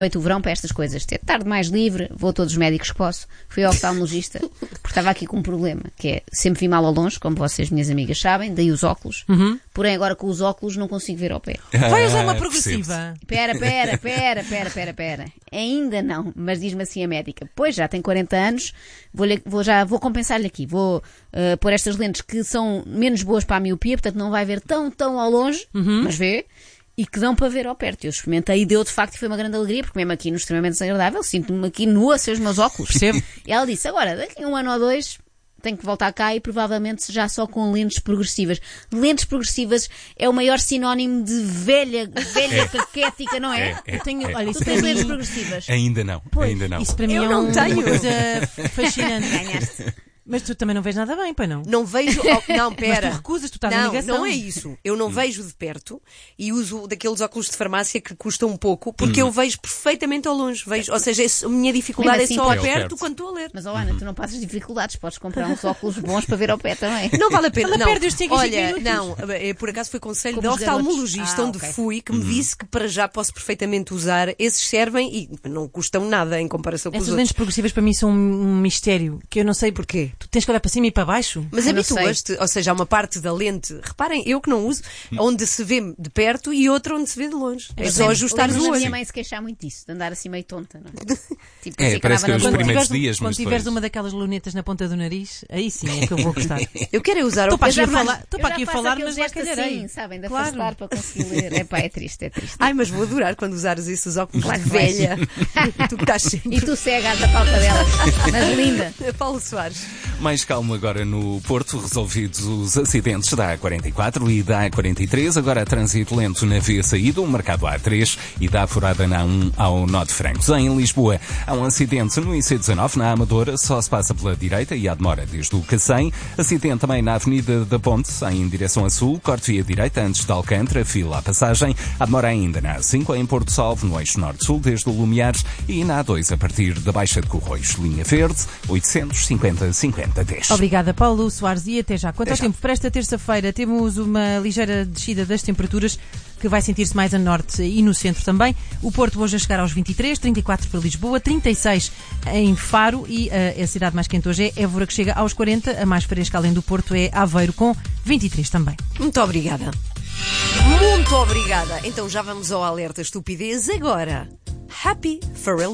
Aproveito o verão para estas coisas. Ter tarde mais livre, vou a todos os médicos que posso. Fui ao oftalmologista, porque estava aqui com um problema, que é, sempre vi mal ao longe, como vocês, minhas amigas, sabem, daí os óculos. Porém, agora com os óculos não consigo ver ao pé. Vai usar uma progressiva. Pera. Ainda não, mas diz-me assim a médica. Pois, já tem 40 anos, vou compensar-lhe aqui. Vou pôr estas lentes que são menos boas para a miopia, portanto não vai ver tão ao longe, mas vê. E que dão para ver ao perto. Eu experimentei e deu de facto e foi uma grande alegria, porque mesmo aqui no extremamente desagradável, sinto-me aqui nua sem os meus óculos. Percebo. E ela disse, agora, daqui a 1 ano ou 2, tenho que voltar cá e provavelmente já só com lentes progressivas. Lentes progressivas é o maior sinónimo de velha caquética, não é? Olha, Tu tens lentes progressivas? Ainda não. Isso para mim Eu é não tenho. uma coisa fascinante. Ganhaste. Mas tu também não vês nada bem, pai não? Não vejo. Não, pera. Mas tu recusas, tu estás em negação. Não é isso. Eu não vejo de perto e uso daqueles óculos de farmácia que custam um pouco, porque eu vejo perfeitamente ao longe. Vejo, ou seja, a minha dificuldade Mesmo assim, é só ao podes- perto quando estou a ler. Mas, Ana, tu não passas dificuldades, podes comprar uns óculos bons para ver ao pé também. Não vale a pena. Ela Não. perde os 5 Olha, minutos. não, por acaso foi conselho Como da os garotos. oftalmologista onde Ok. fui, que me disse que para já posso perfeitamente usar. Esses servem e não custam nada em comparação com os Essas outros. lentes progressivas para mim são um mistério, que eu não sei Porquê? Tu tens que olhar para cima e para baixo. Mas Ai, não habituas-te, ou seja, há uma parte da lente, reparem, eu que não uso, onde se vê de perto e outra onde se vê de longe. É só ajustar Lembro-me o da olho. minha mãe se queixar muito disso, de andar assim meio tonta, não é? Tipo, É, parecia parece que andava os na lua. primeiros dias, quando mas tiveres depois- uma daquelas lunetas na ponta do nariz, aí sim é que eu vou gostar. Eu quero é usar o Estou para aqui a Eu já falar, faço- estou eu para já aqui a faço falar, aquele mas lá gesto calharei. assim, sabem, de Claro. afastar para conseguir ler. É triste. Ai, mas vou adorar quando usares esses óculos Claro de que vais. velha. Tu que estás sempre. E tu cegas a falta dela. Mas linda. Paulo Soares. Mais calmo agora no Porto, resolvidos os acidentes da A44 e da A43. Agora trânsito lento na via saída, o marcado A3 e da furada na A1 ao Nó de Francos. Em Lisboa, há um acidente no IC19, na Amadora, só se passa pela direita e há demora desde o Cacém. Acidente também na Avenida da Ponte, em direção a sul, corte via direita antes de Alcântara, fila à passagem. Há demora ainda na A5 em Porto Salvo, no eixo norte-sul, desde o Lumiares, e na A2 a partir da Baixa de Corroios. Linha Verde, 850-50-10. Obrigada, Paulo Soares, e até já. Quanto Até ao já. tempo, para esta terça-feira temos uma ligeira descida das temperaturas que vai sentir-se mais a norte e no centro também. O Porto hoje a chegar aos 23, 34 para Lisboa, 36 em Faro e a cidade mais quente hoje é Évora, que chega aos 40. A mais fresca além do Porto é Aveiro, com 23 também. Muito obrigada. Muito obrigada. Então já vamos ao alerta estupidez agora. Happy Pharrell